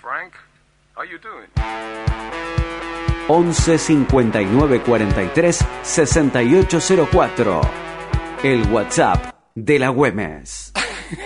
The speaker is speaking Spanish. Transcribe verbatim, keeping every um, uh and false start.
Frank. How you doing? once cincuenta y nueve cuarenta y tres sesenta y ocho cero cuatro. El WhatsApp de la Güemes.